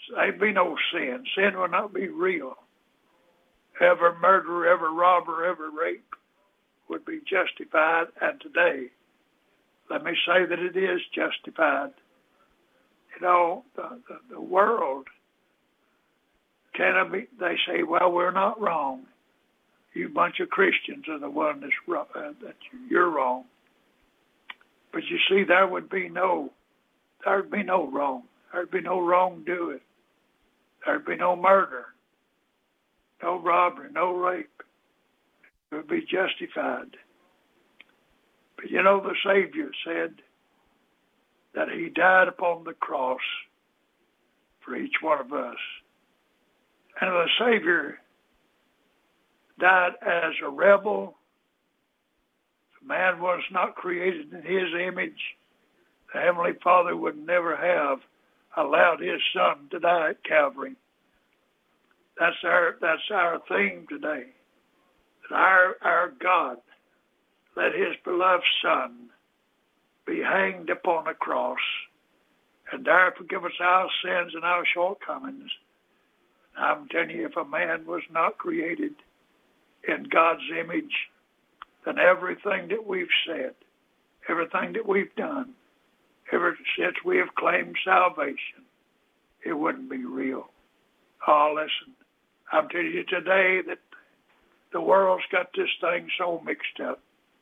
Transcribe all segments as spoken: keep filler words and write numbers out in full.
There'd be no sin. Sin will not be real. Every murder, every robber, every rape would be justified. And today, let me say that it is justified. You know, the, the, the world cannot be, they say, well, we're not wrong. You bunch of Christians are the one that's wrong, uh, that you're wrong. But you see, there would be no, there'd be no wrong. There'd be no wrongdoing. There'd be no murder, no robbery, no rape. It would be justified. But you know, the Savior said that he died upon the cross for each one of us. And the Savior died as a rebel. The man was not created in his image. The Heavenly Father would never have allowed his Son to die at Calvary. That's our that's our theme today. That our our God let his beloved Son be hanged upon a cross and there forgive us our sins and our shortcomings. I'm telling you, if a man was not created in God's image, then everything that we've said, everything that we've done, ever since we have claimed salvation, it wouldn't be real. Oh, listen, I'm telling you today that the world's got this thing so mixed up.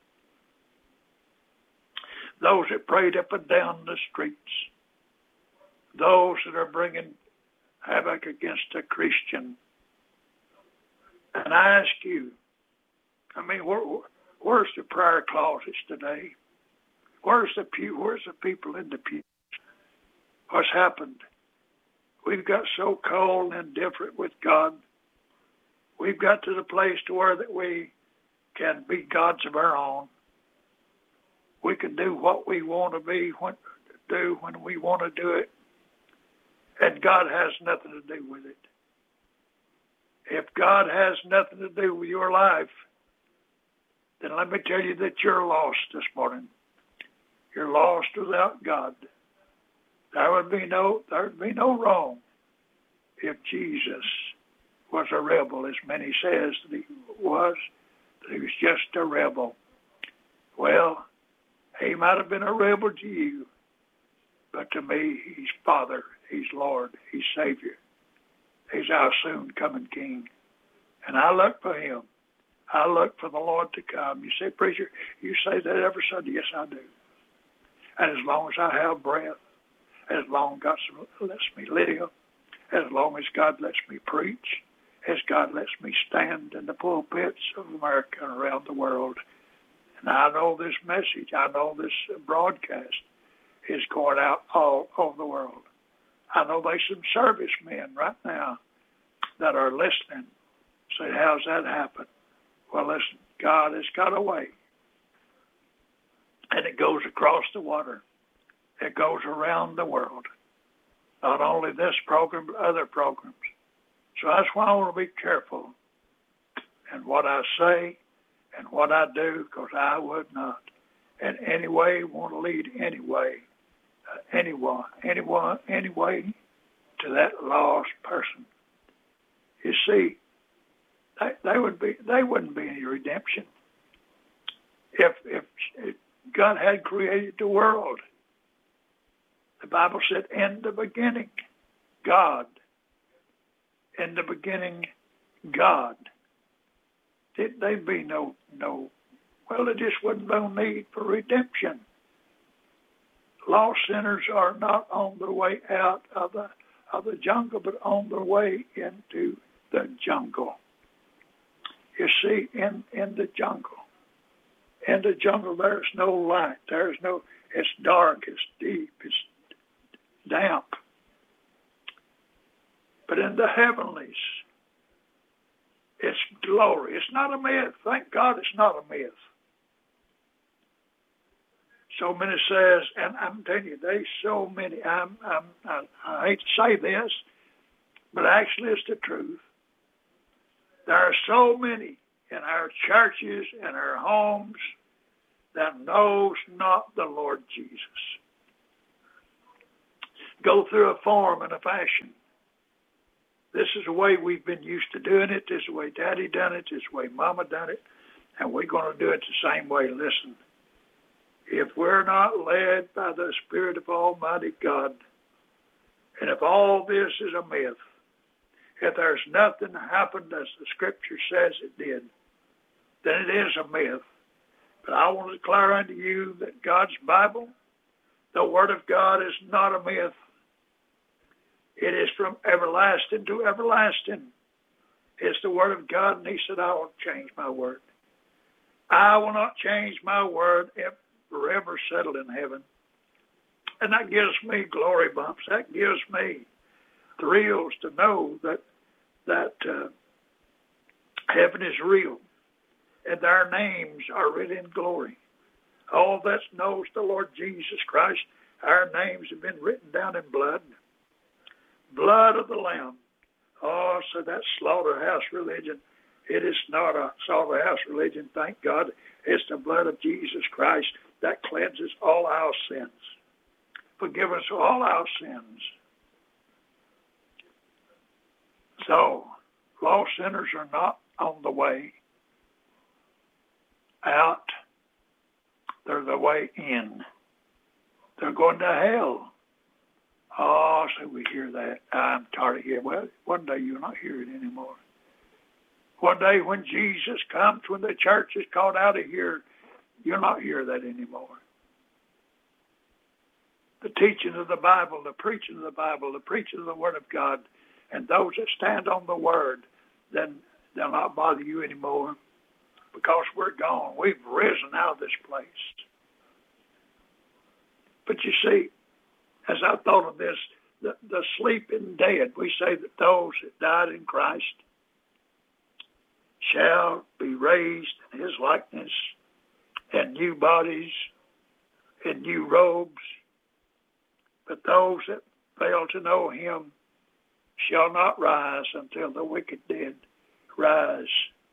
Those that prayed up and down the streets, those that are bringing havoc against a Christian. And I ask you, I mean, where, where's the prayer closets today? Where's the pew? Where's the people in the pews? What's happened? We've got so cold and indifferent with God. We've got to the place to where that we can be gods of our own. We can do what we want to be, when, do when we want to do it. And God has nothing to do with it. If God has nothing to do with your life, then let me tell you that you're lost this morning. You're lost without God. There would be no, there would be no wrong if Jesus was a rebel, as many says that he was, that he was just a rebel. Well, he might have been a rebel to you, but to me, he's Father, he's Lord, he's Savior. He's our soon-coming King. And I look for him. I look for the Lord to come. You say, preacher, you say that every Sunday. Yes, I do. And as long as I have breath, as long as God lets me live, as long as God lets me preach, as God lets me stand in the pulpits of America and around the world. And I know this message, I know this broadcast is going out all over the world. I know there's some servicemen right now that are listening. Say, how's that happen? Well, listen, God has got a way. And it goes across the water. It goes around the world. Not only this program, but other programs. So that's why I want to be careful in what I say and what I do, because I would not in any way want to lead any way, uh, anyone, anyone, any way to that lost person. You see, they, they would be, they wouldn't be any redemption if, if if God had created the world. The Bible said, in the beginning, God. In the beginning, God. There'd be no, no, well, there just wasn't no need for redemption. Lost sinners are not on their way out of the, of the jungle, but on their way into the jungle. You see, in, in the jungle. In the jungle, there's no light. There's no, it's dark, it's deep, it's damp. But in the heavenlies, it's glory. It's not a myth. Thank God it's not a myth. So many says, and I'm telling you, there's so many, I'm, I'm, I, I hate to say this, but actually it's the truth. There are so many in our churches and our homes that knows not the Lord Jesus. Go through a form and a fashion. This is the way we've been used to doing it. This is the way Daddy done it. This is the way Mama done it. And we're going to do it the same way. Listen, if we're not led by the Spirit of Almighty God, and if all this is a myth, if there's nothing happened as the Scripture says it did, then it is a myth. But I want to declare unto you that God's Bible, the Word of God, is not a myth. It is from everlasting to everlasting. It's the Word of God, and He said, I will change my Word. I will not change my Word forever settled in heaven. And that gives me glory bumps. That gives me thrills to know that that uh, heaven is real and our names are written in glory. All that knows the Lord Jesus Christ, our names have been written down in blood. Blood of the Lamb. Oh, so that slaughterhouse religion, it is not a slaughterhouse religion, thank God. It's the blood of Jesus Christ that cleanses all our sins. Forgive us all our sins. So, lost sinners are not on the way out. They're the way in. They're going to hell. Oh, so we hear that. I'm tired of hearing. Well, one day you'll not hear it anymore. One day when Jesus comes, when the church is called out of here, you'll not hear that anymore. The teaching of the Bible, the preaching of the Bible, the preaching of the Word of God, and those that stand on the Word, then they'll not bother you anymore because we're gone. We've risen out of this place. But you see, as I thought of this, the, the sleeping dead, we say that those that died in Christ shall be raised in His likeness in new bodies, in new robes. But those that fail to know Him shall not rise until the wicked dead rise.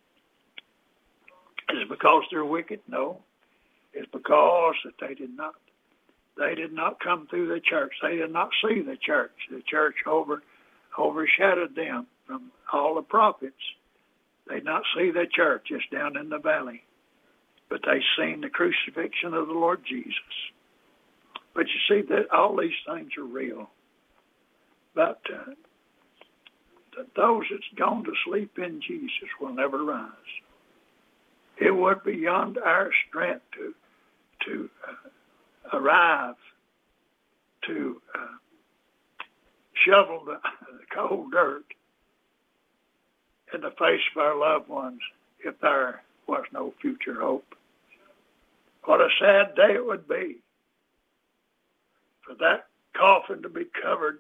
Is it because they're wicked? No. It's because that they did not. They did not come through the church. They did not see the church. The church over, overshadowed them from all the prophets. They did not see the church just down in the valley. But they seen the crucifixion of the Lord Jesus. But you see that all these things are real. But uh, those that's gone to sleep in Jesus will never rise. It would be beyond our strength to to uh, arrive, to uh, shovel the, the cold dirt in the face of our loved ones if there was no future hope. What a sad day it would be for that coffin to be covered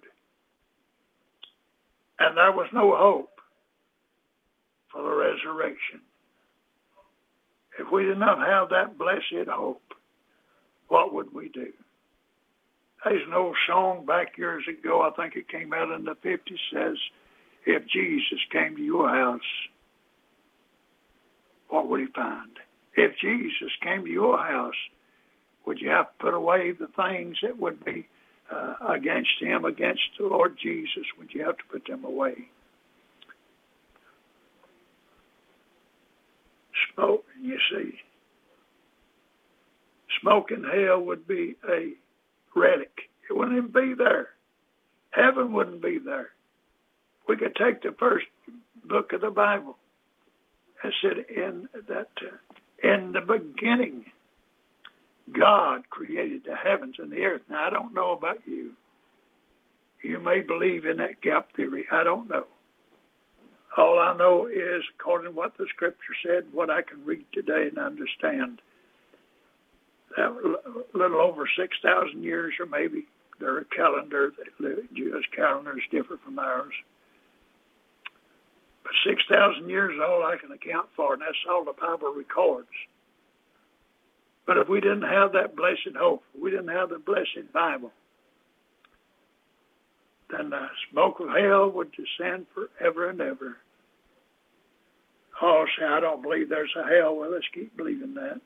and there was no hope for the resurrection. If we did not have that blessed hope, what would we do? There's an old song back years ago, I think it came out in the fifties, says, if Jesus came to your house, what would He find? If Jesus came to your house, would you have to put away the things that would be uh, against Him, against the Lord Jesus? Would you have to put them away? Smoke, you see. Smoke in hell would be a relic. It wouldn't even be there. Heaven wouldn't be there. We could take the first book of the Bible and said in that uh, in the beginning, God created the heavens and the earth. Now, I don't know about you. You may believe in that gap theory. I don't know. All I know is, according to what the Scripture said, what I can read today and understand, that a little over six thousand years, or maybe their calendar, the Jewish calendar is different from ours. But six thousand years is all I can account for, and that's all the Bible records. But if we didn't have that blessed hope, if we didn't have the blessed Bible, then the smoke of hell would descend forever and ever. Oh, say, I don't believe there's a hell. Well, let's keep believing that.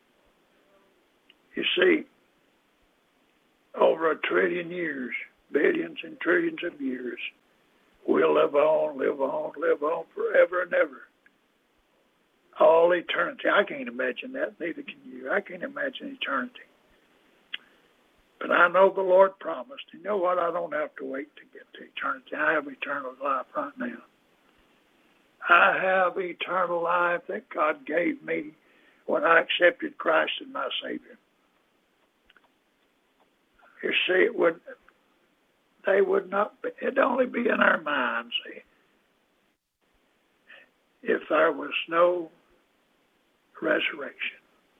You see, over a trillion years, billions and trillions of years, we we'll live on, live on, live on forever and ever. All eternity. I can't imagine that, neither can you. I can't imagine eternity. But I know the Lord promised. You know what? I don't have to wait to get to eternity. I have eternal life right now. I have eternal life that God gave me when I accepted Christ as my Savior. You see, it would, they would not be, it'd only be in our minds, see, if there was no resurrection.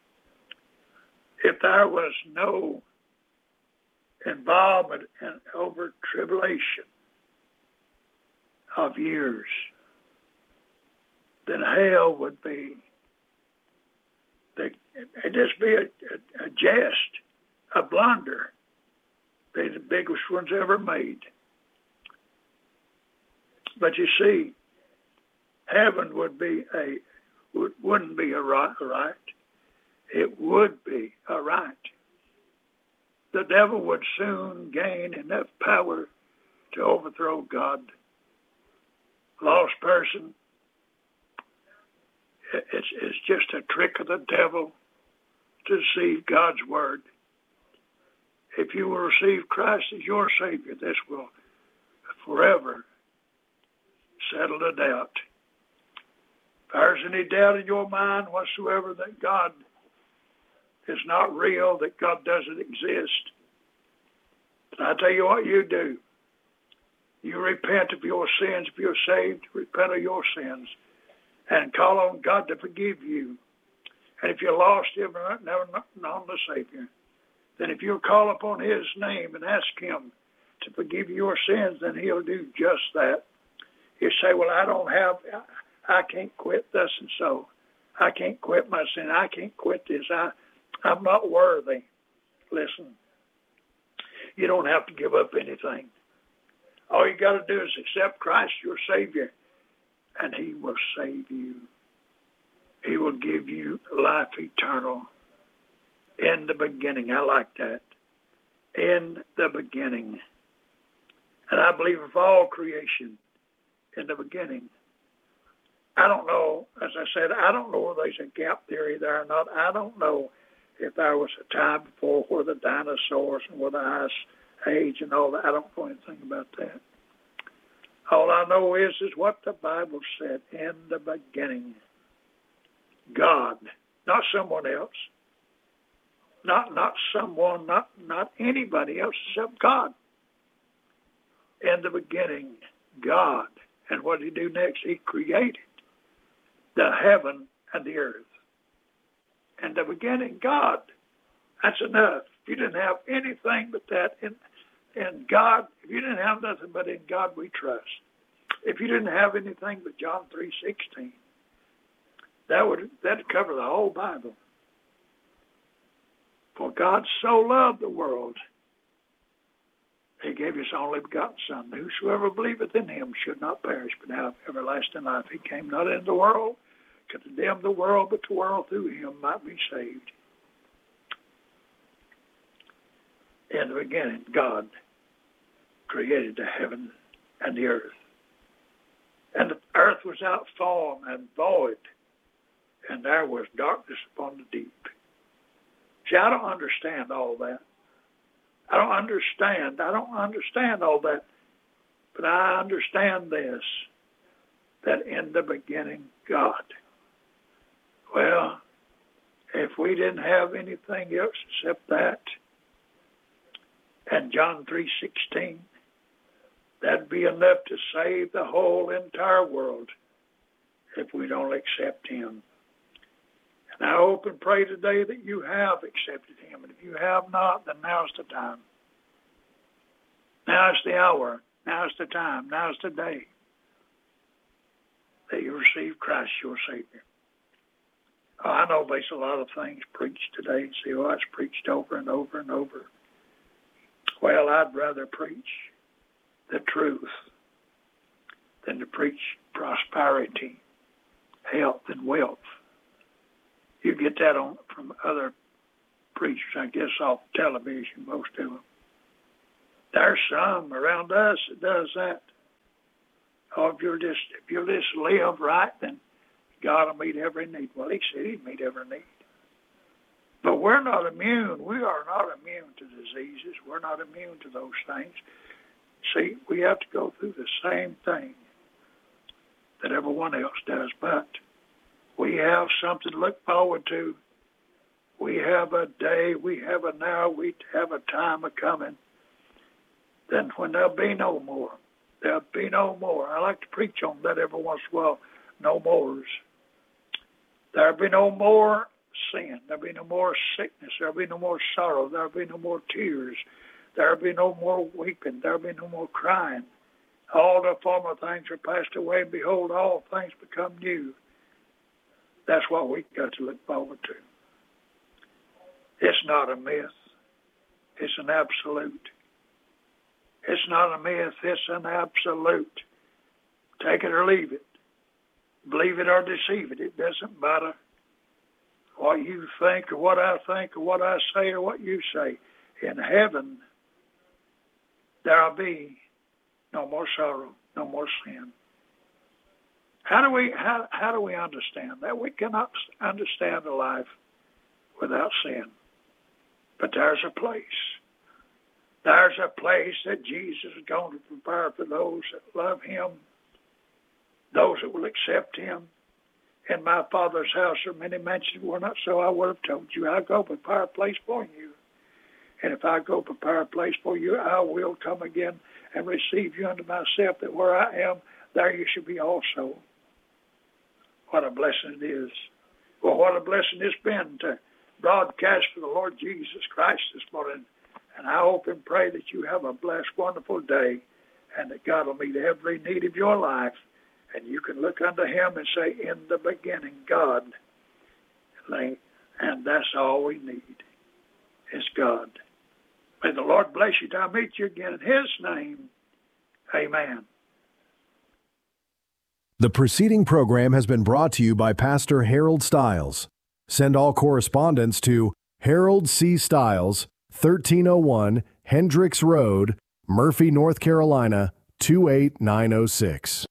If there was no involvement in over tribulation of years, then hell would be, it'd just be a, a, a jest, a blunder. Be the biggest ones ever made. But you see, heaven would be a, would, wouldn't be a right, a right. It would be a right. The devil would soon gain enough power to overthrow God. Lost person, it's, it's just a trick of the devil to deceive God's word. If you will receive Christ as your Savior, this will forever settle the doubt. If there's any doubt in your mind whatsoever that God is not real, that God doesn't exist, I tell you what you do. You repent of your sins. If you're saved, repent of your sins and call on God to forgive you. And if you're lost, you've never known the Savior, then if you'll call upon His name and ask Him to forgive your sins, then He'll do just that. You say, well, I don't have, I can't quit this and so. I can't quit my sin. I can't quit this. I, I'm not worthy. Listen, you don't have to give up anything. All you got to do is accept Christ, your Savior, and He will save you. He will give you life eternal. In the beginning. I like that. In the beginning. And I believe of all creation, in the beginning. I don't know, as I said, I don't know whether there's a gap theory there or not. I don't know if there was a time before where the dinosaurs and where the ice age and all that. I don't know anything about that. All I know is, is what the Bible said, in the beginning. God, not someone else. Not not someone, not, not anybody else except God. In the beginning, God. And what did He do next? He created the heaven and the earth. In the beginning, God. That's enough. If you didn't have anything but that in, in God, if you didn't have nothing but in God we trust, if you didn't have anything but John three sixteen, that would that'd cover the whole Bible. For God so loved the world, He gave His only begotten Son. Whosoever believeth in Him should not perish, but have everlasting life. He came not into the world to condemn the world, but the world through Him might be saved. In the beginning, God created the heaven and the earth. And the earth was out form and void, and there was darkness upon the deep. See, I don't understand all that. I don't understand. I don't understand all that. But I understand this, that in the beginning, God. Well, if we didn't have anything else except that, and John three sixteen, that'd be enough to save the whole entire world if we'd only accept Him. And I hope and pray today that you have accepted Him. And if you have not, then now's the time. Now is the hour. Now is the time. Now is the day that you receive Christ your Savior. Oh, I know there's a lot of things preached today. See, oh, it's preached over and over and over. Well, I'd rather preach the truth than to preach prosperity, health, and wealth. You get that on from other preachers, I guess, off television, most of them. There's some around us that does that. Oh, if you'll just if you'll just live right, then God will meet every need. Well, He said He'd meet every need. But we're not immune. We are not immune to diseases. We're not immune to those things. See, we have to go through the same thing that everyone else does, but we have something to look forward to. We have a day, we have an hour, we have a time of coming. Then when there'll be no more, there'll be no more. I like to preach on that every once in a while. No mores. There'll be no more sin. There'll be no more sickness. There'll be no more sorrow. There'll be no more tears. There'll be no more weeping. There'll be no more crying. All the former things are passed away, and behold, all things become new. That's what we got to look forward to. It's not a myth. It's an absolute. It's not a myth. It's an absolute. Take it or leave it. Believe it or deceive it. It doesn't matter what you think or what I think or what I say or what you say. In heaven, there'll be no more sorrow, no more sin. How do we how how do we understand that? We cannot understand a life without sin. But there's a place. There's a place that Jesus is going to prepare for those that love Him, those that will accept Him. In my Father's house are many mansions. Were not so, I would have told you. I'll go prepare a place for you. And if I go prepare a place for you, I will come again and receive you unto myself, that where I am, there you should be also. What a blessing it is. Well, what a blessing it's been to broadcast for the Lord Jesus Christ this morning. And I hope and pray that you have a blessed, wonderful day, and that God will meet every need of your life. And you can look unto Him and say, in the beginning, God. And that's all we need is God. May the Lord bless you till I meet you again in His name. Amen. The preceding program has been brought to you by Pastor Harold Stiles. Send all correspondence to Harold C. Stiles, thirteen oh one Hendricks Road, Murphy, North Carolina, two eight nine oh six.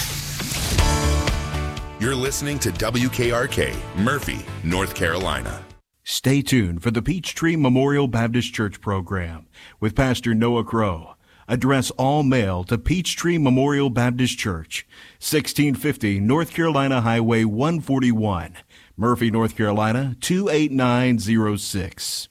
You're listening to W K R K, Murphy, North Carolina. Stay tuned for the Peachtree Memorial Baptist Church program with Pastor Noah Crow. Address all mail to Peachtree Memorial Baptist Church, sixteen fifty North Carolina Highway one forty-one, Murphy, North Carolina, two eight nine oh six.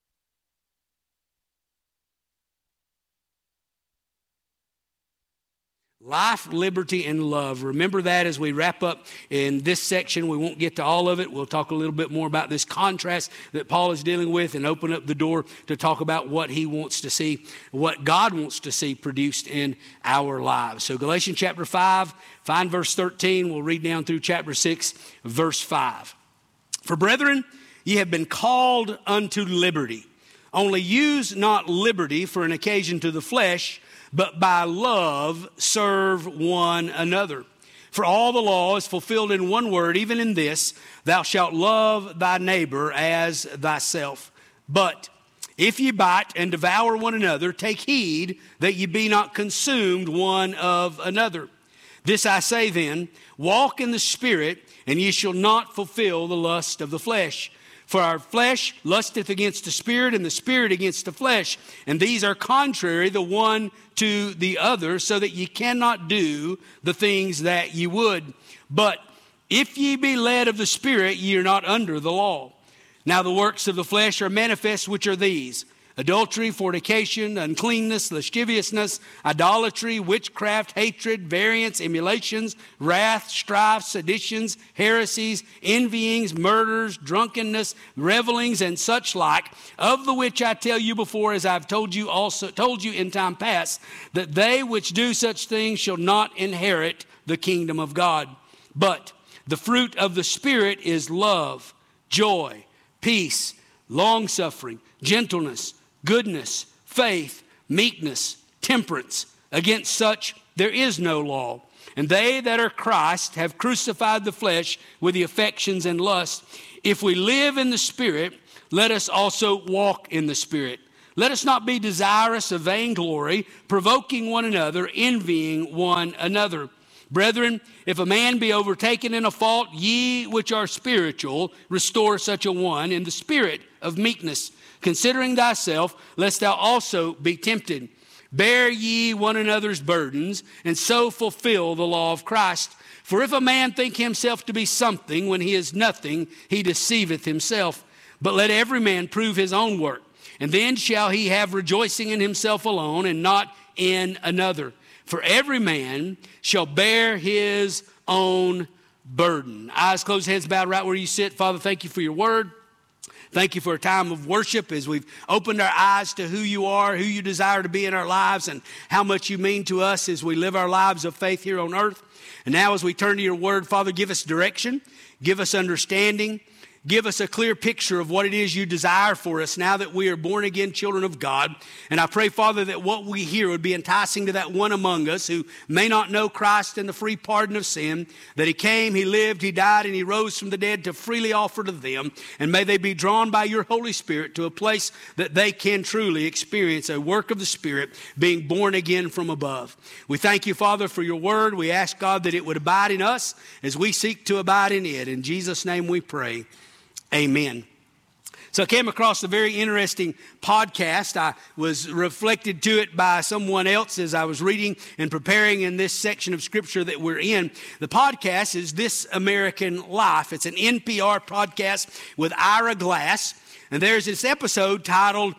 Life, liberty, and love. Remember that as we wrap up in this section. We won't get to all of it. We'll talk a little bit more about this contrast that Paul is dealing with and open up the door to talk about what he wants to see, what God wants to see produced in our lives. So Galatians chapter five, find verse thirteen. We'll read down through chapter six, verse five. For brethren, ye have been called unto liberty. Only use not liberty for an occasion to the flesh, but by love serve one another. For all the law is fulfilled in one word, even in this, thou shalt love thy neighbor as thyself. But if ye bite and devour one another, take heed that ye be not consumed one of another. This I say then, walk in the Spirit, and ye shall not fulfill the lust of the flesh. For our flesh lusteth against the Spirit, and the Spirit against the flesh. And these are contrary the one to the other, so that ye cannot do the things that ye would. But if ye be led of the Spirit, ye are not under the law. Now the works of the flesh are manifest, which are these: adultery, fornication, uncleanness, lasciviousness, idolatry, witchcraft, hatred, variance, emulations, wrath, strife, seditions, heresies, envyings, murders, drunkenness, revelings, and such like, of the which I tell you before, as I've told you also told you in time past, that they which do such things shall not inherit the kingdom of God. But the fruit of the Spirit is love, joy, peace, long-suffering, gentleness, goodness, faith, meekness, temperance. Against such there is no law. And they that are Christ have crucified the flesh with the affections and lusts. If we live in the Spirit, let us also walk in the Spirit. Let us not be desirous of vainglory, provoking one another, envying one another. Brethren, if a man be overtaken in a fault, ye which are spiritual, restore such a one in the spirit of meekness, considering thyself, lest thou also be tempted. Bear ye one another's burdens, and so fulfill the law of Christ. For if a man think himself to be something when he is nothing, he deceiveth himself. But let every man prove his own work, and then shall he have rejoicing in himself alone, and not in another. For every man shall bear his own burden. Eyes closed, heads bowed right where you sit. Father, thank you for your word. Thank you for a time of worship as we've opened our eyes to who you are, who you desire to be in our lives, and how much you mean to us as we live our lives of faith here on earth. And now as we turn to your word, Father, give us direction, give us understanding, give us a clear picture of what it is you desire for us now that we are born again children of God. And I pray, Father, that what we hear would be enticing to that one among us who may not know Christ and the free pardon of sin, that he came, he lived, he died, and he rose from the dead to freely offer to them. And may they be drawn by your Holy Spirit to a place that they can truly experience a work of the Spirit, being born again from above. We thank you, Father, for your word. We ask, God, that it would abide in us as we seek to abide in it. In Jesus' name we pray. Amen. So I came across a very interesting podcast. I was reflected to it by someone else as I was reading and preparing in this section of Scripture that we're in. The podcast is This American Life. It's an N P R podcast with Ira Glass. And there's this episode titled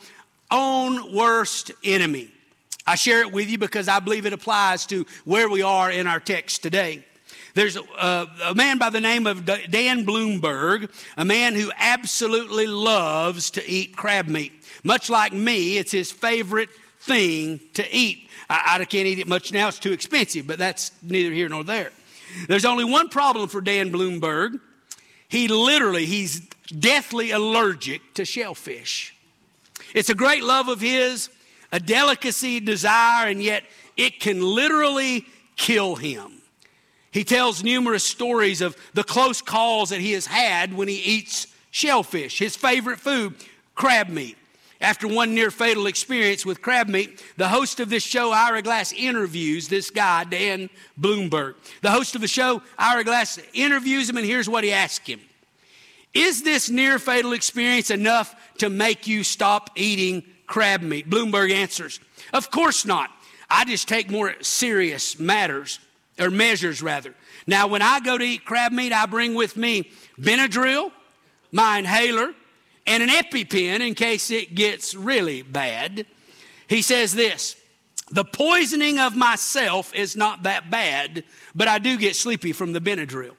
Own Worst Enemy. I share it with you because I believe it applies to where we are in our text today. There's a, a man by the name of Dan Bloomberg, a man who absolutely loves to eat crab meat. Much like me, it's his favorite thing to eat. I, I can't eat it much now. It's too expensive, but that's neither here nor there. There's only one problem for Dan Bloomberg. He literally, he's deathly allergic to shellfish. It's a great love of his, a delicacy, desire, and yet it can literally kill him. He tells numerous stories of the close calls that he has had when he eats shellfish, his favorite food, crab meat. After one near fatal experience with crab meat, the host of this show, Ira Glass, interviews this guy, Dan Bloomberg. The host of the show, Ira Glass, interviews him, and here's what he asks him. Is this near fatal experience enough to make you stop eating crab meat? Bloomberg answers, of course not. I just take more serious matters. Or measures, rather. Now, when I go to eat crab meat, I bring with me Benadryl, my inhaler, and an EpiPen in case it gets really bad. He says this, the poisoning of myself is not that bad, but I do get sleepy from the Benadryl.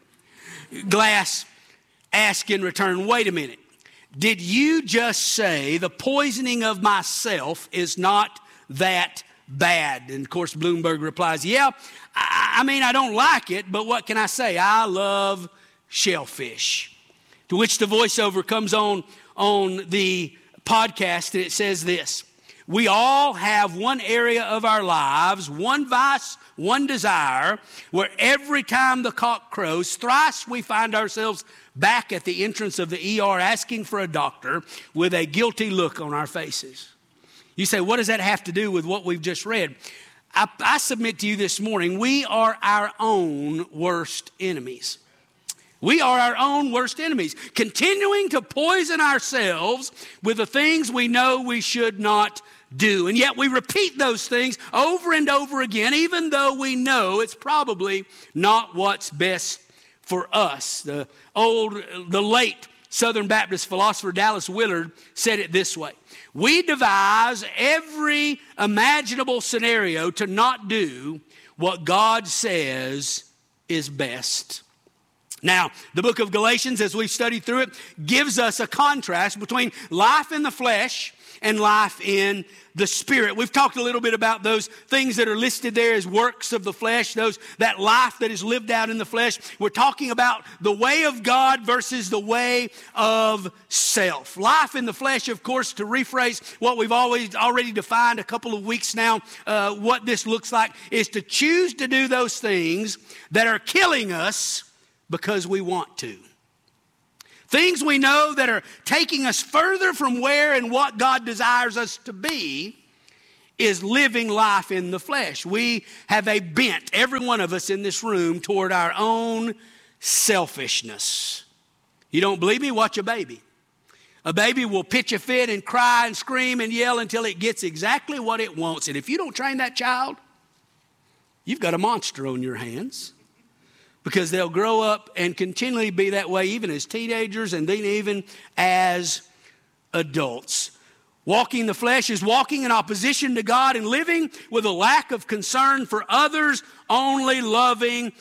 Glass asks in return, wait a minute. Did you just say the poisoning of myself is not that bad? And of course, Bloomberg replies, yeah, I, I mean, I don't like it, but what can I say? I love shellfish. To which the voiceover comes on on the podcast, and it says this, we all have one area of our lives, one vice, one desire, where every time the cock crows, thrice we find ourselves back at the entrance of the E R asking for a doctor with a guilty look on our faces. You say, what does that have to do with what we've just read? I, I submit to you this morning, we are our own worst enemies. We are our own worst enemies, continuing to poison ourselves with the things we know we should not do. And yet we repeat those things over and over again, even though we know it's probably not what's best for us. The old, the late Southern Baptist philosopher Dallas Willard said it this way. We devise every imaginable scenario to not do what God says is best. Now, the book of Galatians, as we've studied through it, gives us a contrast between life in the flesh and life in the Spirit. We've talked a little bit about those things that are listed there as works of the flesh, those that life that is lived out in the flesh. We're talking about the way of God versus the way of self. Life in the flesh, of course, to rephrase what we've always already defined a couple of weeks now, uh, what this looks like is to choose to do those things that are killing us because we want to. Things we know that are taking us further from where and what God desires us to be, is living life in the flesh. We have a bent, every one of us in this room, toward our own selfishness. You don't believe me? Watch a baby. A baby will pitch a fit and cry and scream and yell until it gets exactly what it wants. And if you don't train that child, you've got a monster on your hands, because they'll grow up and continually be that way, even as teenagers and then even as adults. Walking the flesh is walking in opposition to God and living with a lack of concern for others, only loving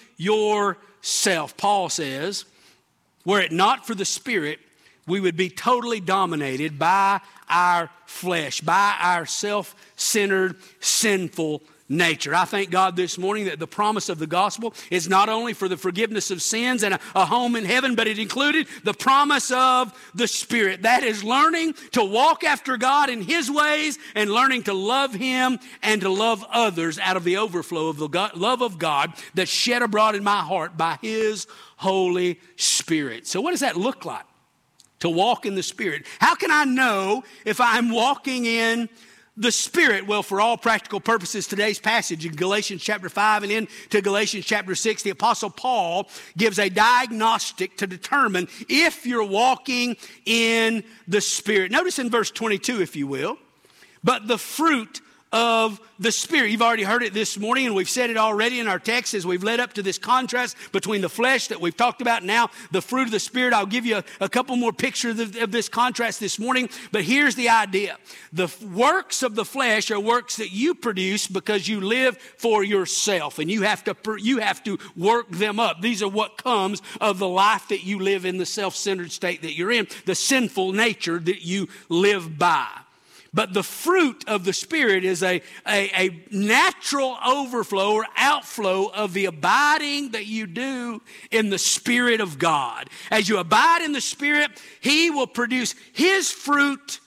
yourself. Paul says, were it not for the Spirit, we would be totally dominated by our flesh, by our self-centered, sinful nature. I thank God this morning that the promise of the gospel is not only for the forgiveness of sins and a, a home in heaven, but it included the promise of the Spirit. That is learning to walk after God in His ways and learning to love Him and to love others out of the overflow of the God, love of God that's shed abroad in my heart by His Holy Spirit. So what does that look like? To walk in the Spirit. How can I know if I'm walking in the Spirit? Well, for all practical purposes, today's passage in Galatians chapter five and into Galatians chapter six, the Apostle Paul gives a diagnostic to determine if you're walking in the Spirit. Notice in verse twenty-two, if you will, but the fruit of the Spirit. You've already heard it this morning, and we've said it already in our text as we've led up to this contrast between the flesh that we've talked about. Now, the fruit of the Spirit. I'll give you a, a couple more pictures of, of this contrast this morning, but here's the idea. The works of the flesh are works that you produce because you live for yourself, and you have to you have to work them up. These are what comes of the life that you live in, the self-centered state that you're in, the sinful nature that you live by. But the fruit of the Spirit is a, a, a natural overflow or outflow of the abiding that you do in the Spirit of God. As you abide in the Spirit, He will produce His fruit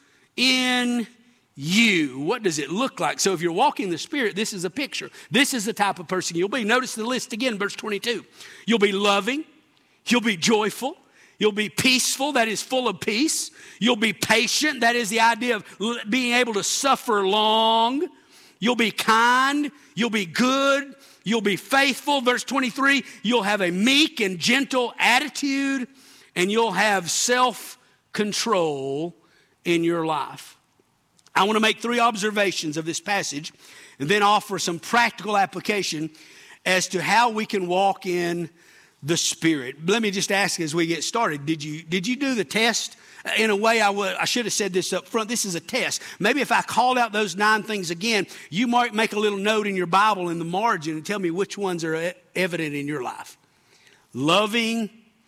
in you. What does it look like? So if you're walking the Spirit, this is a picture. This is the type of person you'll be. Notice the list again, verse twenty-two. You'll be loving. You'll be joyful. You'll be peaceful, that is full of peace. You'll be patient, that is the idea of being able to suffer long. You'll be kind. You'll be good. You'll be faithful. Verse twenty-three, you'll have a meek and gentle attitude, and you'll have self-control in your life. I want to make three observations of this passage and then offer some practical application as to how we can walk in the Spirit. Let me just ask as we get started, did you did you do the test? In a way, I would I should have said this up front. This is a test. Maybe if I called out those nine things again, you might make a little note in your Bible in the margin and tell me which ones are evident in your life. Loving,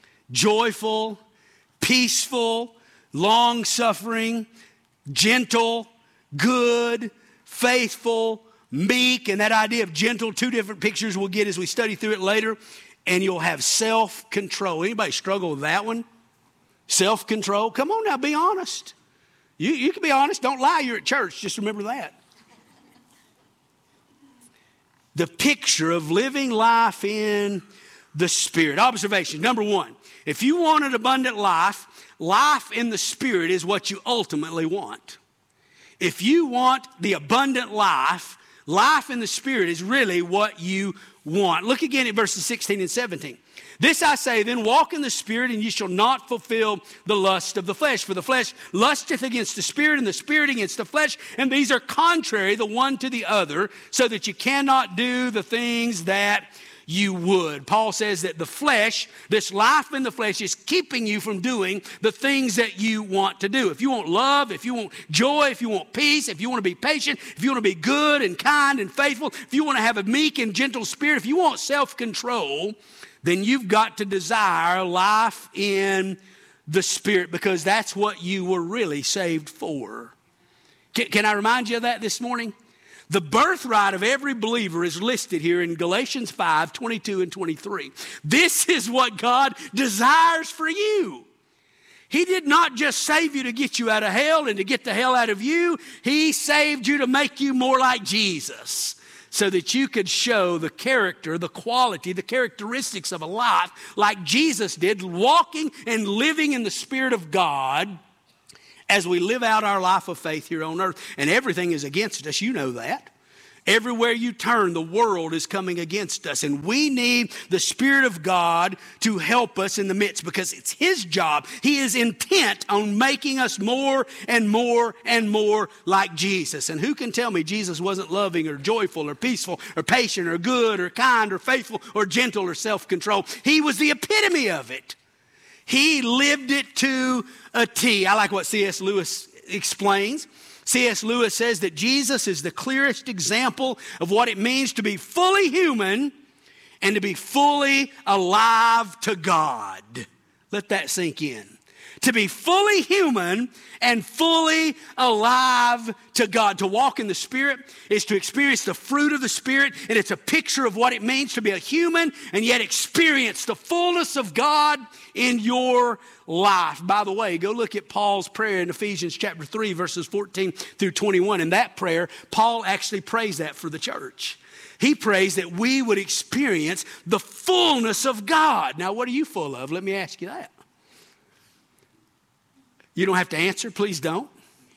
joyful, peaceful, long-suffering, gentle, good, faithful, meek. And that idea of gentle, two different pictures we'll get as we study through it later. And you'll have self-control. Anybody struggle with that one? Self-control? Come on now, be honest. You, you can be honest. Don't lie, you're at church. Just remember that. The picture of living life in the Spirit. Observation, number one. If you want an abundant life, life in the Spirit is what you ultimately want. If you want the abundant life, life in the Spirit is really what you want. Look again at verses sixteen and seventeen. This I say, then walk in the Spirit, and ye shall not fulfill the lust of the flesh. For the flesh lusteth against the Spirit, and the Spirit against the flesh, and these are contrary the one to the other, so that you cannot do the things that you would. Paul says that the flesh, this life in the flesh, is keeping you from doing the things that you want to do. If you want love, if you want joy, if you want peace, if you want to be patient, if you want to be good and kind and faithful, if you want to have a meek and gentle spirit, if you want self-control, then you've got to desire life in the Spirit, because that's what you were really saved for. Can, can I remind you of that this morning? The birthright of every believer is listed here in Galatians five, twenty-two and twenty-three. This is what God desires for you. He did not just save you to get you out of hell and to get the hell out of you. He saved you to make you more like Jesus, so that you could show the character, the quality, the characteristics of a life like Jesus did, walking and living in the Spirit of God as we live out our life of faith here on earth. And everything is against us. You know that. Everywhere you turn, the world is coming against us. And we need the Spirit of God to help us in the midst, because it's His job. He is intent on making us more and more and more like Jesus. And who can tell me Jesus wasn't loving or joyful or peaceful or patient or good or kind or faithful or gentle or self-control? He was the epitome of it. He lived it to a T. I like what C S Lewis explains. C S Lewis says that Jesus is the clearest example of what it means to be fully human and to be fully alive to God. Let that sink in. To be fully human and fully alive to God. To walk in the Spirit is to experience the fruit of the Spirit, and it's a picture of what it means to be a human and yet experience the fullness of God in your life. By the way, go look at Paul's prayer in Ephesians chapter three, verses fourteen through twenty-one. In that prayer, Paul actually prays that for the church. He prays that we would experience the fullness of God. Now, what are you full of? Let me ask you that. You don't have to answer, please don't.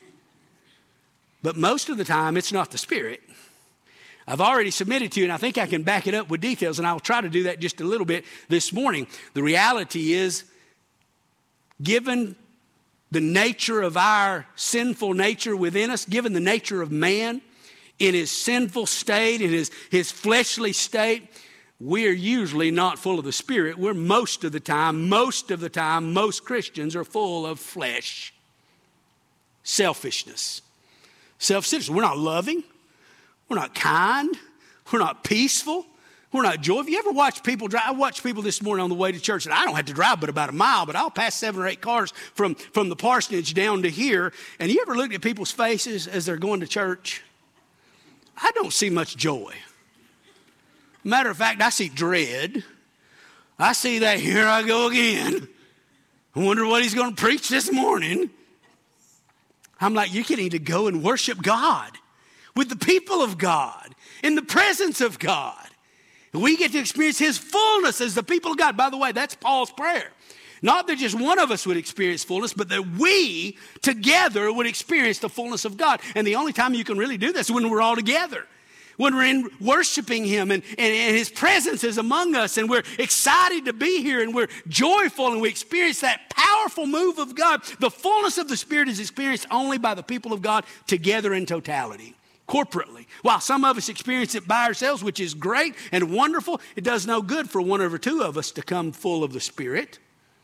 But most of the time, it's not the Spirit. I've already submitted to you, and I think I can back it up with details, and I'll try to do that just a little bit this morning. The reality is, given the nature of our sinful nature within us, given the nature of man in his sinful state, in his, his fleshly state, we're usually not full of the Spirit. We're most of the time, most of the time, most Christians are full of flesh. Selfishness. Self-centeredness. We're not loving. We're not kind. We're not peaceful. We're not joyful. Have you ever watched people drive? I watched people this morning on the way to church, and I don't have to drive but about a mile, but I'll pass seven or eight cars from, from the parsonage down to here. And you ever looked at people's faces as they're going to church? I don't see much joy. Matter of fact, I see dread. I see that, here I go again. I wonder what he's going to preach this morning. I'm like, you can need to go and worship God with the people of God, in the presence of God. And we get to experience His fullness as the people of God. By the way, that's Paul's prayer. Not that just one of us would experience fullness, but that we together would experience the fullness of God. And the only time you can really do this is when we're all together. When we're in worshiping Him and, and, and His presence is among us, and we're excited to be here, and we're joyful, and we experience that powerful move of God. The fullness of the Spirit is experienced only by the people of God together in totality, corporately. While some of us experience it by ourselves, which is great and wonderful, it does no good for one or two of us to come full of the Spirit.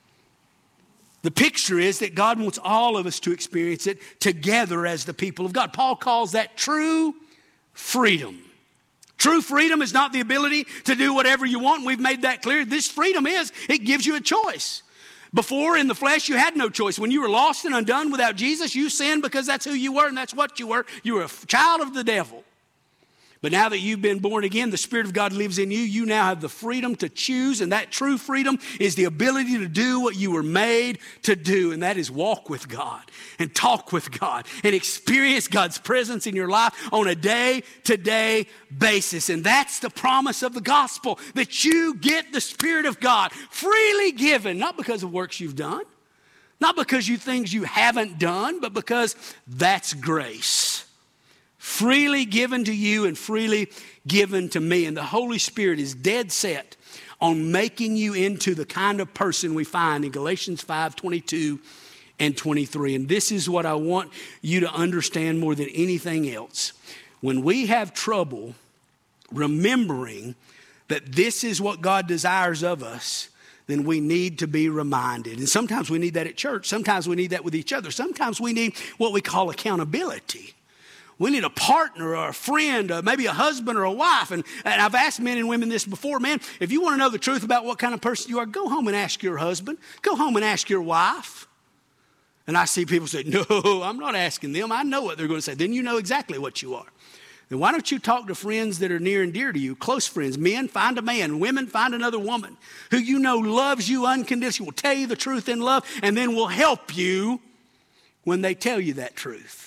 The picture is that God wants all of us to experience it together as the people of God. Paul calls that true freedom. True freedom is not the ability to do whatever you want. We've made that clear. This freedom is, it gives you a choice. Before, in the flesh, you had no choice. When you were lost and undone without Jesus, you sinned because that's who you were and that's what you were. You were a child of the devil. But now that you've been born again, the Spirit of God lives in you. You now have the freedom to choose, and that true freedom is the ability to do what you were made to do, and that is walk with God and talk with God and experience God's presence in your life on a day-to-day basis. And that's the promise of the gospel, that you get the Spirit of God freely given, not because of works you've done, not because you things you haven't done, but because that's grace. Freely given to you and freely given to me. And the Holy Spirit is dead set on making you into the kind of person we find in Galatians five twenty-two and twenty-three. And this is what I want you to understand more than anything else. When we have trouble remembering that this is what God desires of us, then we need to be reminded. And sometimes we need that at church. Sometimes we need that with each other. Sometimes we need what we call accountability. We need a partner or a friend, or maybe a husband or a wife. And, and I've asked men and women this before. Man, if you want to know the truth about what kind of person you are, go home and ask your husband. Go home and ask your wife. And I see people say, no, I'm not asking them. I know what they're going to say. Then you know exactly what you are. Then why don't you talk to friends that are near and dear to you, close friends? Men, find a man. Women, find another woman who you know loves you unconditionally, will tell you the truth in love, and then will help you when they tell you that truth.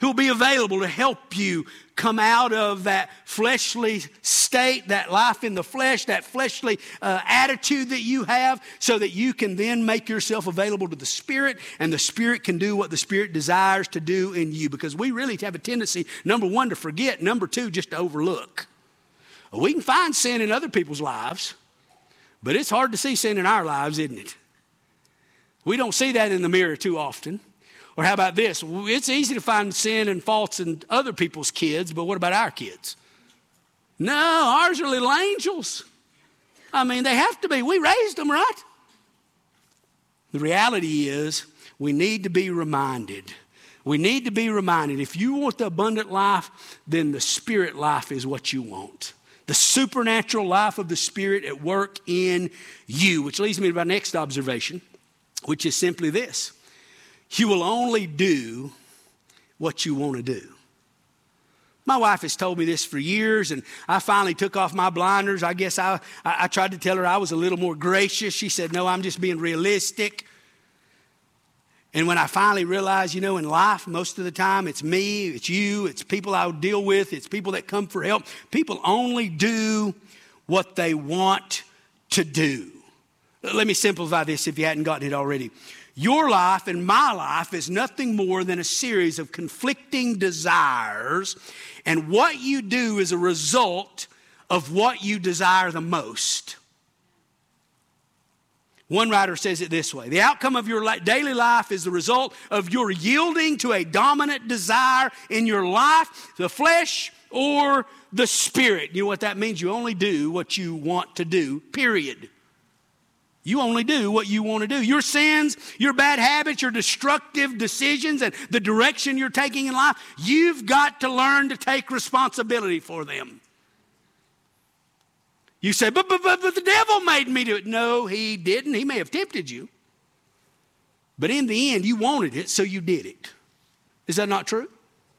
who will be available to help you come out of that fleshly state, that life in the flesh, that fleshly uh, attitude that you have, so that you can then make yourself available to the Spirit, and the Spirit can do what the Spirit desires to do in you. Because we really have a tendency, number one, to forget, number two, just to overlook. We can find sin in other people's lives, but it's hard to see sin in our lives, isn't it? We don't see that in the mirror too often. Or how about this? It's easy to find sin and faults in other people's kids, but what about our kids? No, ours are little angels. I mean, they have to be. We raised them, right? The reality is we need to be reminded. We need to be reminded. If you want the abundant life, then the Spirit life is what you want. The supernatural life of the Spirit at work in you, which leads me to my next observation, which is simply this. You will only do what you want to do. My wife has told me this for years, and I finally took off my blinders. I guess I, I, I tried to tell her I was a little more gracious. She said, no, I'm just being realistic. And when I finally realized, you know, in life, most of the time, it's me, it's you, it's people I deal with, it's people that come for help. People only do what they want to do. Let me simplify this if you hadn't gotten it already. Your life and my life is nothing more than a series of conflicting desires, and what you do is a result of what you desire the most. One writer says it this way: the outcome of your daily life is the result of your yielding to a dominant desire in your life, the flesh or the spirit. You know what that means? You only do what you want to do, period. You only do what you want to do. Your sins, your bad habits, your destructive decisions, and the direction you're taking in life, you've got to learn to take responsibility for them. You say, but, but, but, but the devil made me do it. No, he didn't. He may have tempted you. But in the end, you wanted it, so you did it. Is that not true?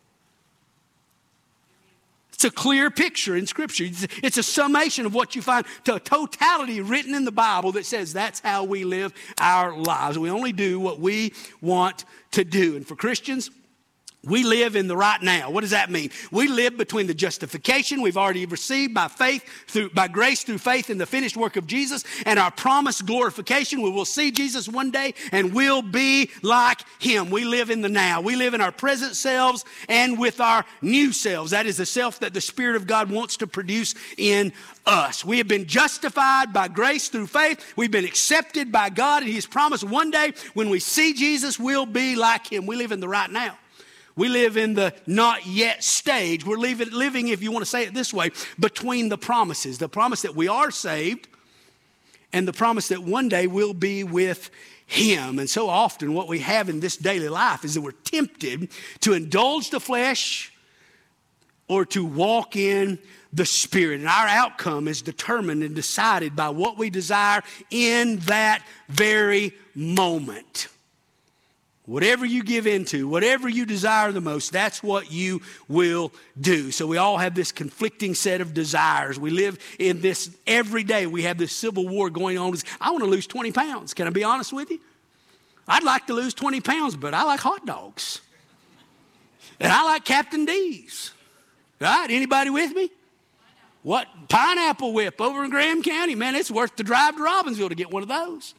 It's a clear picture in Scripture. It's a summation of what you find, to a totality written in the Bible that says that's how we live our lives. We only do what we want to do. And for Christians, we live in the right now. What does that mean? We live between the justification we've already received by faith, through, by grace through faith in the finished work of Jesus, and our promised glorification. We will see Jesus one day and we'll be like Him. We live in the now. We live in our present selves and with our new selves. That is the self that the Spirit of God wants to produce in us. We have been justified by grace through faith. We've been accepted by God, and He has promised one day when we see Jesus, we'll be like Him. We live in the right now. We live in the not yet stage. We're living, if you want to say it this way, between the promises. The promise that we are saved and the promise that one day we'll be with Him. And so often what we have in this daily life is that we're tempted to indulge the flesh or to walk in the Spirit. And our outcome is determined and decided by what we desire in that very moment. Whatever you give into, whatever you desire the most, that's what you will do. So we all have this conflicting set of desires. We live in this every day. We have this civil war going on. I want to lose twenty pounds. Can I be honest with you? I'd like to lose twenty pounds, but I like hot dogs. And I like Captain D's. Right? Anybody with me? What? Pineapple Whip over in Graham County. Man, it's worth the drive to Robbinsville to get one of those.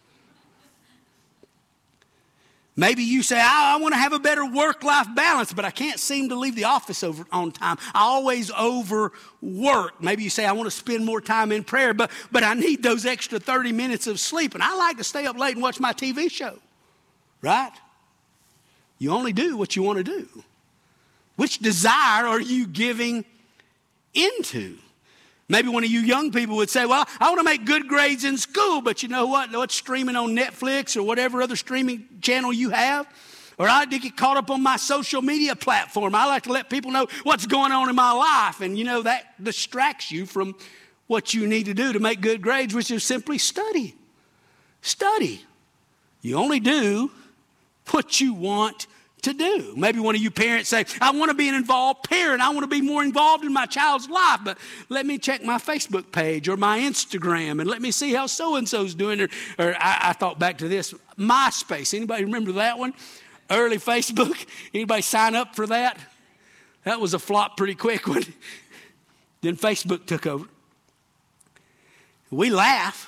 Maybe you say, I, I want to have a better work-life balance, but I can't seem to leave the office over on time. I always overwork. Maybe you say, I want to spend more time in prayer, but, but I need those extra thirty minutes of sleep, and I like to stay up late and watch my T V show. Right? You only do what you want to do. Which desire are you giving into? Maybe one of you young people would say, well, I want to make good grades in school, but you know what? What's streaming on Netflix or whatever other streaming channel you have? Or I did get caught up on my social media platform. I like to let people know what's going on in my life. And, you know, that distracts you from what you need to do to make good grades, which is simply study. Study. You only do what you want to do. Maybe one of you parents say, I want to be an involved parent. I want to be more involved in my child's life, but let me check my Facebook page or my Instagram and let me see how so-and-so's doing. Or, or I, I thought back to this, MySpace. Anybody remember that one? Early Facebook. Anybody sign up for that? That was a flop pretty quick. When then Facebook took over. We laugh.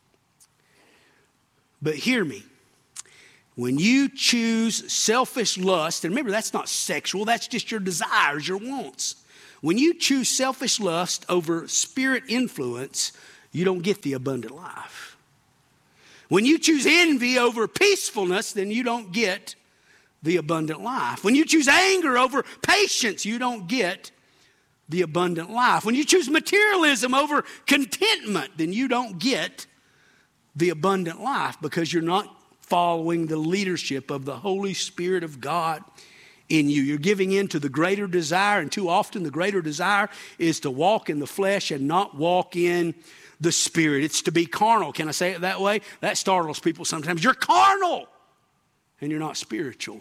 But hear me. When you choose selfish lust, and remember that's not sexual, that's just your desires, your wants. When you choose selfish lust over spirit influence, you don't get the abundant life. When you choose envy over peacefulness, then you don't get the abundant life. When you choose anger over patience, you don't get the abundant life. When you choose materialism over contentment, then you don't get the abundant life because you're not following the leadership of the Holy Spirit of God in you. You're giving in to the greater desire, and too often the greater desire is to walk in the flesh and not walk in the Spirit. It's to be carnal. Can I say it that way? That startles people sometimes. You're carnal and you're not spiritual.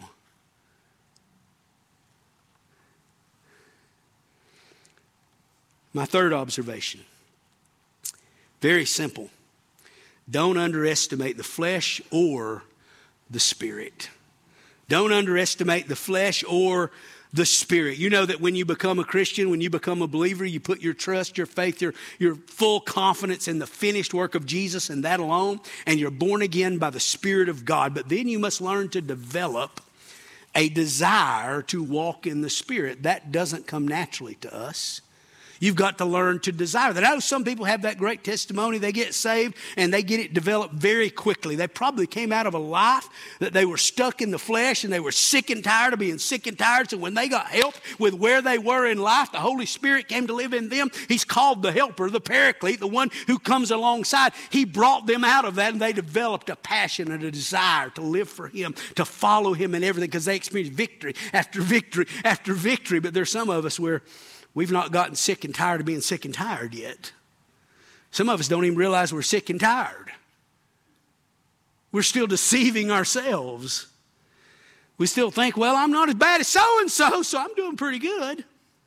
My third observation, very simple. Don't underestimate the flesh or the Spirit. Don't underestimate the flesh or the Spirit. You know that when you become a Christian, when you become a believer, you put your trust, your faith, your, your full confidence in the finished work of Jesus and that alone, and you're born again by the Spirit of God. But then you must learn to develop a desire to walk in the Spirit. That doesn't come naturally to us. You've got to learn to desire that. I know some people have that great testimony. They get saved and they get it developed very quickly. They probably came out of a life that they were stuck in the flesh and they were sick and tired of being sick and tired. So when they got help with where they were in life, the Holy Spirit came to live in them. He's called the helper, the paraclete, the one who comes alongside. He brought them out of that and they developed a passion and a desire to live for Him, to follow Him in everything because they experienced victory after victory after victory. But there's some of us where we've not gotten sick and tired of being sick and tired yet. Some of us don't even realize we're sick and tired. We're still deceiving ourselves. We still think, well, I'm not as bad as so-and-so, so I'm doing pretty good.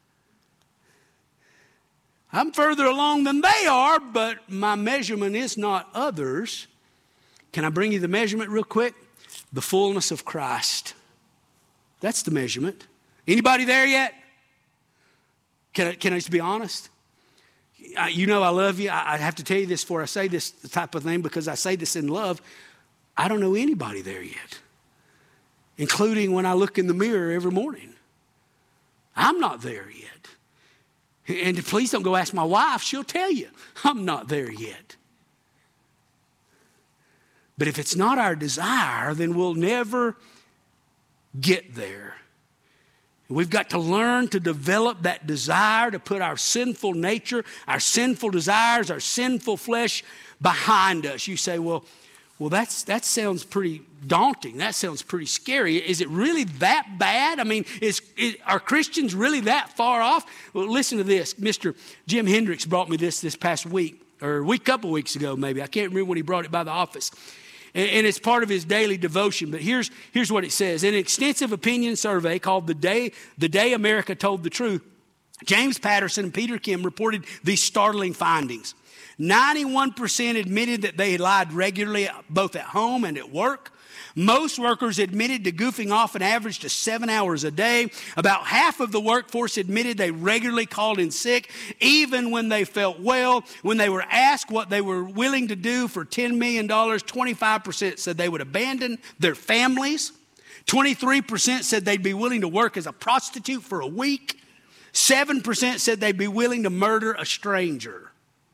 I'm further along than they are, but my measurement is not others. Can I bring you the measurement real quick? The fullness of Christ. That's the measurement. Anybody there yet? Can I, can I just be honest? I, you know I love you. I, I have to tell you this before I say this type of thing because I say this in love. I don't know anybody there yet, including when I look in the mirror every morning. I'm not there yet. And please don't go ask my wife. She'll tell you I'm not there yet. But if it's not our desire, then we'll never get there. We've got to learn to develop that desire to put our sinful nature, our sinful desires, our sinful flesh behind us. You say, well, well, that's that sounds pretty daunting. That sounds pretty scary. Is it really that bad? I mean, is, is are Christians really that far off? Well, listen to this. Mister Jim Hendricks brought me this this past week, or a week, couple weeks ago maybe. I can't remember when he brought it by the office. And it's part of his daily devotion. But here's, here's what it says. In an extensive opinion survey called The Day, The Day America Told the Truth, James Patterson and Peter Kim reported these startling findings. ninety-one percent admitted that they had lied regularly both at home and at work. Most workers admitted to goofing off an average to seven hours a day. About half of the workforce admitted they regularly called in sick, even when they felt well. When they were asked what they were willing to do for ten million dollars, twenty-five percent said they would abandon their families. twenty-three percent said they'd be willing to work as a prostitute for a week. seven percent said they'd be willing to murder a stranger.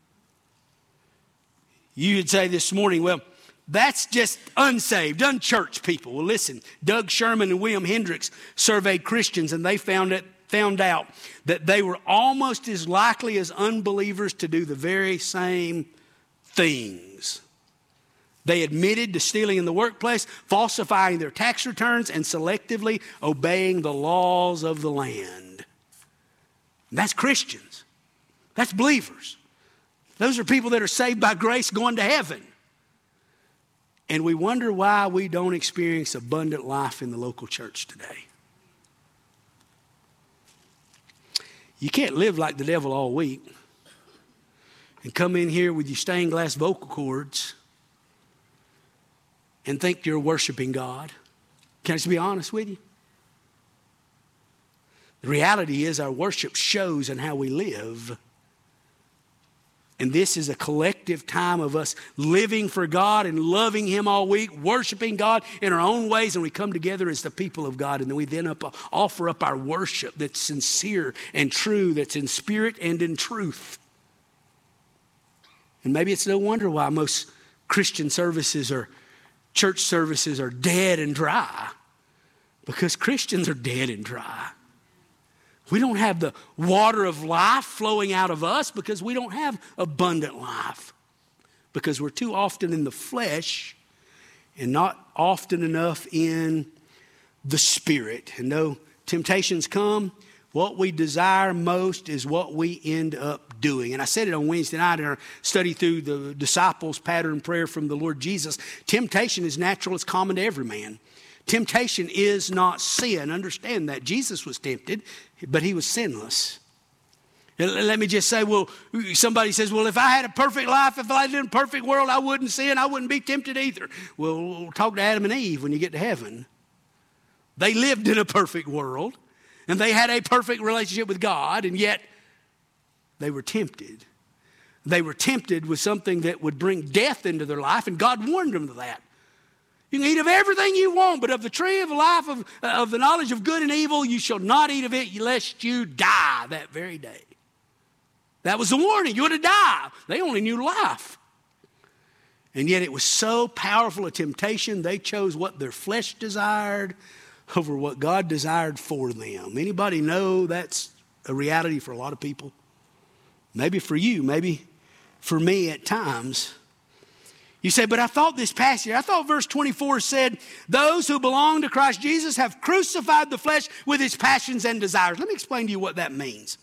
You'd say this morning, well, that's just unsaved, unchurched people. Well, listen, Doug Sherman and William Hendricks surveyed Christians, and they found it, found out that they were almost as likely as unbelievers to do the very same things. They admitted to stealing in the workplace, falsifying their tax returns, and selectively obeying the laws of the land. And that's Christians. That's believers. Those are people that are saved by grace going to heaven. And we wonder why we don't experience abundant life in the local church today. You can't live like the devil all week and come in here with your stained glass vocal cords and think you're worshiping God. Can I just be honest with you? The reality is our worship shows in how we live. And this is a collective time of us living for God and loving Him all week, worshiping God in our own ways, and we come together as the people of God, and then we then up, offer up our worship that's sincere and true, that's in spirit and in truth. And maybe it's no wonder why most Christian services or church services are dead and dry, because Christians are dead and dry. We don't have the water of life flowing out of us because we don't have abundant life. Because we're too often in the flesh and not often enough in the Spirit. And though temptations come, what we desire most is what we end up doing. And I said it on Wednesday night in our study through the disciples' pattern prayer from the Lord Jesus. Temptation is natural, it's common to every man. Temptation is not sin. Understand that. Jesus was tempted, but He was sinless. And let me just say, well, somebody says, well, if I had a perfect life, if I lived in a perfect world, I wouldn't sin, I wouldn't be tempted either. Well, talk to Adam and Eve when you get to heaven. They lived in a perfect world, and they had a perfect relationship with God, and yet they were tempted. They were tempted with something that would bring death into their life, and God warned them of that. You can eat of everything you want, but of the tree of life, of, of the knowledge of good and evil, you shall not eat of it lest you die that very day. That was the warning. You would have died. They only knew life. And yet it was so powerful a temptation, they chose what their flesh desired over what God desired for them. Anybody know that's a reality for a lot of people? Maybe for you, maybe for me at times. You say, but I thought this passage, I thought verse twenty-four said, those who belong to Christ Jesus have crucified the flesh with its passions and desires. Let me explain to you what that means.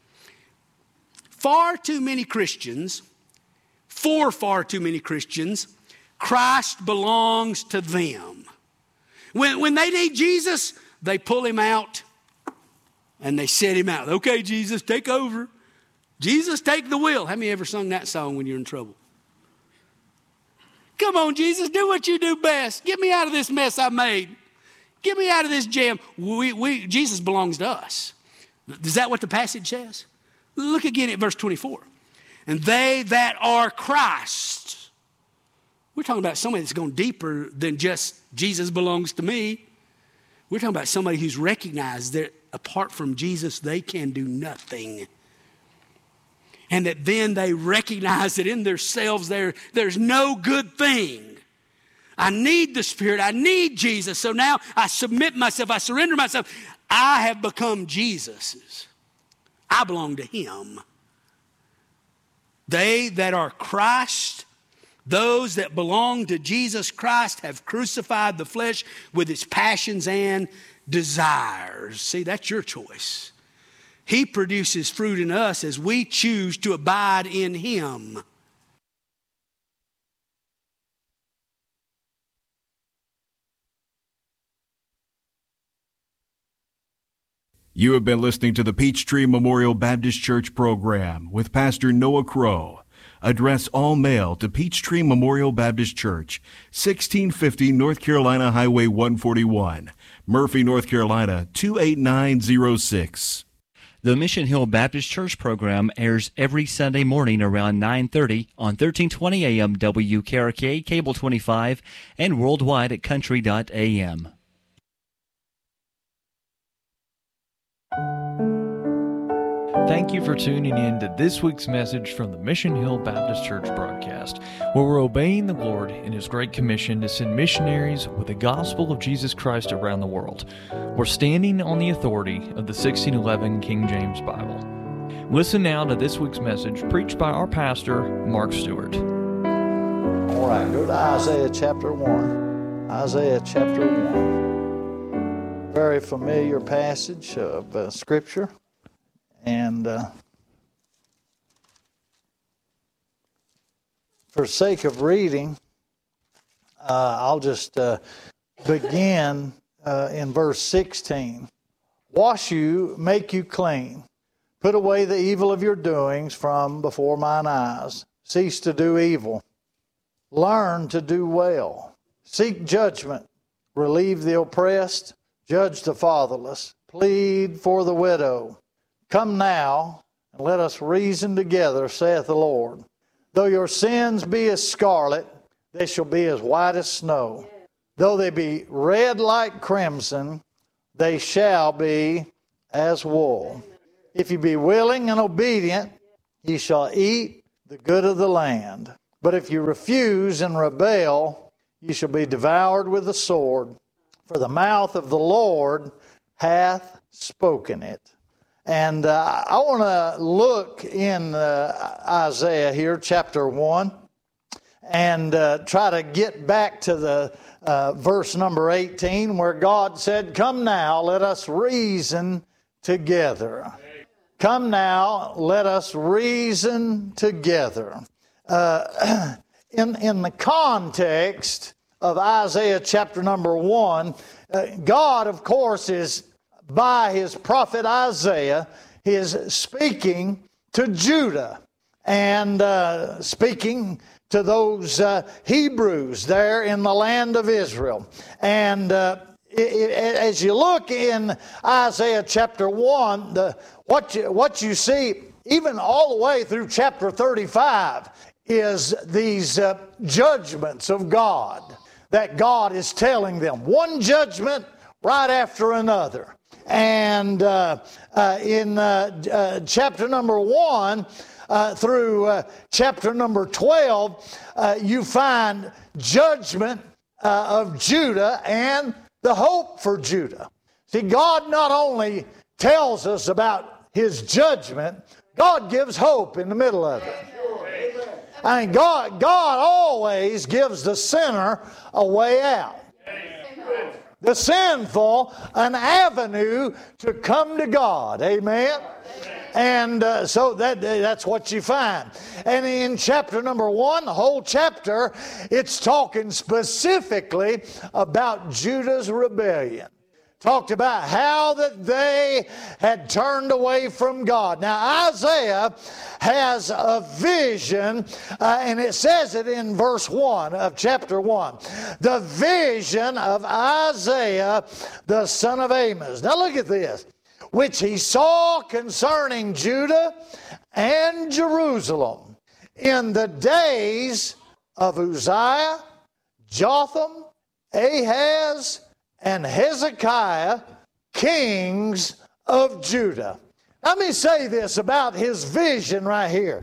Far too many Christians, for far too many Christians, Christ belongs to them. When, when they need Jesus, they pull Him out and they set Him out. Okay, Jesus, take over. Jesus, take the wheel. How many ever sung that song when you're in trouble? Come on, Jesus, do what you do best. Get me out of this mess I made. Get me out of this jam. We, we, Jesus belongs to us. Is that what the passage says? Look again at verse twenty-four. And they that are Christ. We're talking about somebody that's gone deeper than just Jesus belongs to me. We're talking about somebody who's recognized that apart from Jesus, they can do nothing. And that then they recognize that in themselves there, there's no good thing. I need the Spirit. I need Jesus. So now I submit myself. I surrender myself. I have become Jesus's. I belong to Him. They that are Christ, those that belong to Jesus Christ, have crucified the flesh with its passions and desires. See, that's your choice. He produces fruit in us as we choose to abide in Him. You have been listening to the Peachtree Memorial Baptist Church program with Pastor Noah Crow. Address all mail to Peachtree Memorial Baptist Church, sixteen fifty North Carolina Highway one forty-one, Murphy, North Carolina two eight nine zero six. The Mission Hill Baptist Church program airs every Sunday morning around nine thirty on thirteen twenty A M W K R K, Cable twenty-five, and worldwide at country dot A M. Thank you for tuning in to this week's message from the Mission Hill Baptist Church broadcast, where we're obeying the Lord in His great commission to send missionaries with the gospel of Jesus Christ around the world. We're standing on the authority of the sixteen eleven King James Bible. Listen now to this week's message preached by our pastor, Mark Stewart. All right, go to Isaiah chapter one. Isaiah chapter one. Very familiar passage of uh, Scripture. And uh, for sake of reading, uh, I'll just uh, begin uh, in verse sixteen. Wash you, make you clean. Put away the evil of your doings from before mine eyes. Cease to do evil. Learn to do well. Seek judgment. Relieve the oppressed. Judge the fatherless. plead for the widow. Come now, and let us reason together, saith the Lord. Though your sins be as scarlet, they shall be as white as snow. Though they be red like crimson, they shall be as wool. If you be willing and obedient, ye shall eat the good of the land. But if you refuse and rebel, ye shall be devoured with the sword. For the mouth of the Lord hath spoken it. And uh, I want to look in uh, Isaiah here, chapter one, and uh, try to get back to the uh, verse number eighteen, where God said, "Come now, let us reason together." Come now, let us reason together. Uh, in, in the context of Isaiah chapter number one, uh, God, of course, is by his prophet Isaiah, he is speaking to Judah and uh, speaking to those uh, Hebrews there in the land of Israel. And uh, it, it, as you look in Isaiah chapter one, the, what, you, what you see, even all the way through chapter thirty-five, is these uh, judgments of God that God is telling them. One judgment right after another. And uh, uh, in uh, uh, chapter number one uh, through uh, chapter number twelve, uh, you find judgment uh, of Judah and the hope for Judah. See, God not only tells us about his judgment, God gives hope in the middle of it. I mean, God, God always gives the sinner a way out. The sinful an avenue to come to God. Amen? And uh, so that that's what you find. And in chapter number one, the whole chapter, it's talking specifically about Judah's rebellion. Talked about how that they had turned away from God. Now Isaiah has a vision, uh, and it says it in verse one of chapter one. The vision of Isaiah, the son of Amos. Now look at this. Which he saw concerning Judah and Jerusalem in the days of Uzziah, Jotham, Ahaz, and Hezekiah, kings of Judah. Let me say this about his vision right here.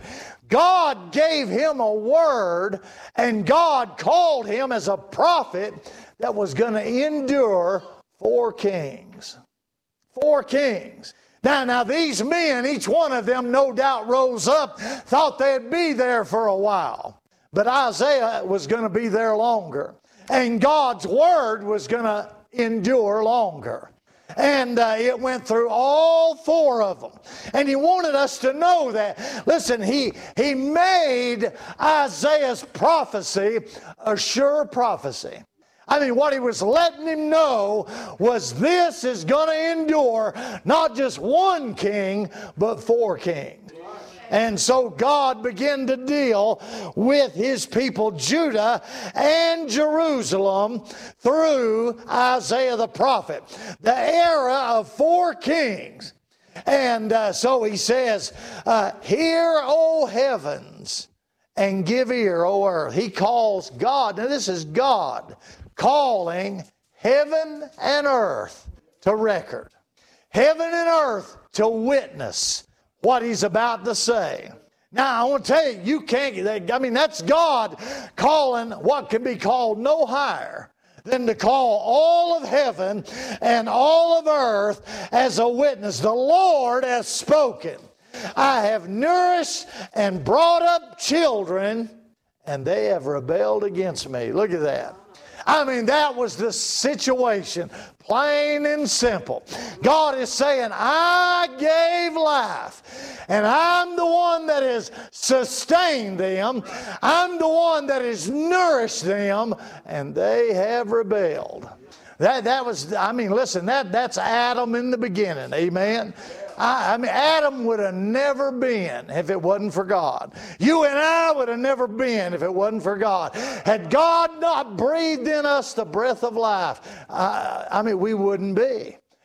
God gave him a word, and God called him as a prophet that was going to endure four kings. Four kings. Now, now these men, each one of them no doubt rose up, thought they'd be there for a while. But Isaiah was going to be there longer. And God's word was going to endure longer. And uh, it went through all four of them. And he wanted us to know that. Listen, he, he made Isaiah's prophecy a sure prophecy. I mean, what he was letting him know was this is going to endure not just one king, but four kings. And so God began to deal with his people Judah and Jerusalem through Isaiah the prophet. The era of four kings. And uh, so he says, uh, hear, O heavens, and give ear, O earth. He calls God, now this is God, calling heaven and earth to record. Heaven and earth to witness what he's about to say. Now, I want to tell you, you can't, I mean, that's God calling what can be called no higher than to call all of heaven and all of earth as a witness. The Lord has spoken. I have nourished and brought up children, and they have rebelled against me. Look at that. I mean, that was the situation, plain and simple. God is saying, I gave life, and I'm the one that has sustained them. I'm the one that has nourished them, and they have rebelled. That, that was, I mean, listen, that, that's Adam in the beginning, amen? I, I mean, Adam would have never been if it wasn't for God. You and I would have never been if it wasn't for God. Had God not breathed in us the breath of life, I, I mean, we wouldn't be.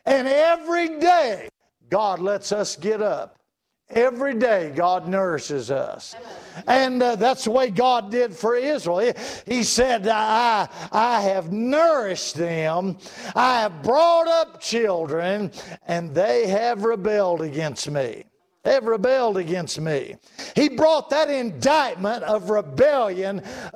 And every day, God lets us get up. Every day, God nourishes us. And uh, that's the way God did for Israel. He, he said, I, I have nourished them. I have brought up children, and they have rebelled against me. They have rebelled against me. He brought that indictment of rebellion